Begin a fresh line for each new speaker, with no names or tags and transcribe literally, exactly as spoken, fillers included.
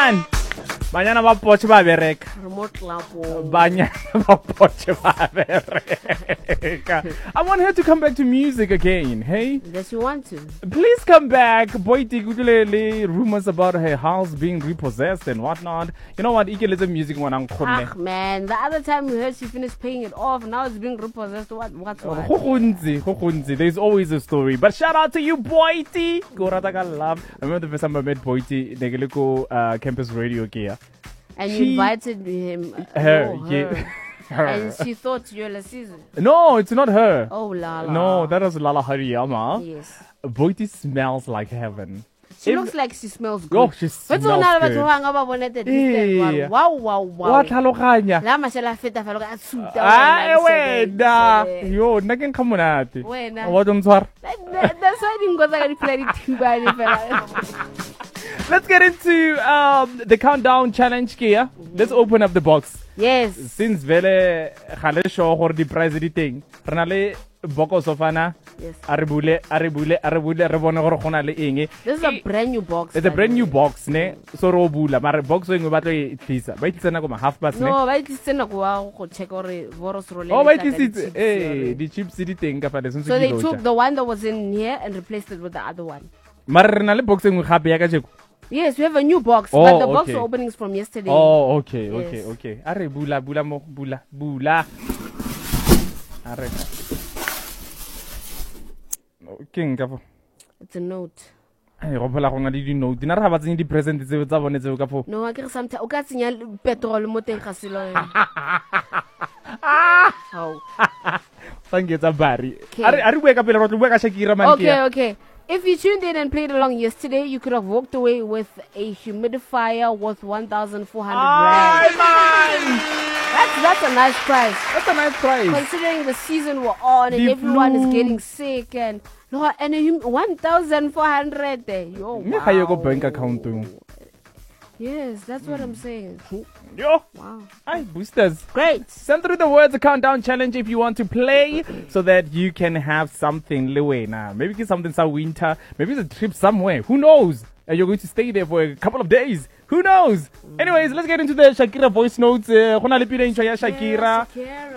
man. Banyana ba poche ba bereka.
Remote lab.
Banyana ba poche ba bereka. I want her to come back to music again, hey?
Yes, you want to.
Please come back. Boy, Tigulele, rumors about her house being repossessed and whatnot. You know what? Ike lets music one on
Ah, man, the other time we heard she finished paying it off, now it's being repossessed. What? What's what?
There's always a story. But shout out to you, Boyti. Gorataka love. I remember the first time I met Boyti, Negeliko uh, Campus Radio here.
And
She-
you invited him.
Her,
oh,
yeah.
her.
Her.
And she thought you're a season.
No, it's not her.
Oh, Lala.
No, that was Lala Hariyama.
Yes.
Boyti smells like heaven.
She
If-
looks like she smells good.
Oh, she smells
But ona
good.
batho ba nga ba bona at the distance,
Eh.
wow, wow, wow.
Wa tlhaloganya.
La mashela feta fa lo ka suta.
Ah, wena. Yo, nna ke nkga monate.
Wena.
Wa don't swara.
That's why didn't go that play tubani fela.
Let's get into um, the countdown challenge here. Let's open up the box.
Yes.
Since vele khale show gore di prize di teng. Re na le box of ana.
Yes.
A re bule, a re bule, a re bule re bone gore gona le eng.
This is a brand new box.
It's a
by
brand
the
new
way.
box, ne? So ro bula, mara box engwe ba tlo e tlisa. Ba itlisa nako ma half past ne.
No, ba itlise na go go check or voros role.
Oh, ba itlisitse. Eh, di chips di teng ka fa le
So they took the one that was in here and replaced it with the other one.
Mara re na le box engwe gape ya ka jeko.
Yes, we have a new box,
Oh,
but the box
okay.
openings from yesterday.
Oh, okay, okay,
Yes.
okay. Are bula bula mo bula bula. Are. Okay, ngafo.
It's a note.
Ai go phela go nga di note. Dina ra ba tseng di present tse tsa bone tse ka fo.
No, I can sometimes o ka tsenya petrol mo teng ga selo. How?
Thank you, Bari.
Okay.
Are are bua ka pele ro tlo bua ka Shakira man
Okay,
kia.
okay. If you tuned in and played along yesterday, you could have walked away with a humidifier worth one thousand four hundred
Ay
rand.
man.
That's that's a nice price.
That's a nice price.
Considering the season we're on and
The
everyone
flu.
is getting sick and no, and a hum- one thousand four hundred there. Yo,
Me ga yo go
wow.
bank account to.
Yes, that's what I'm saying.
Yo.
Wow.
Hi, boosters.
Great.
Send through the words a countdown challenge if you want to play so that you can have something Lewena. Maybe get something some winter. Maybe it's a trip somewhere. Who knows? And you're going to stay there for a couple of days. Who knows? Anyways, let's get into the Shakira voice notes. Uh, Shakira.
Shakira.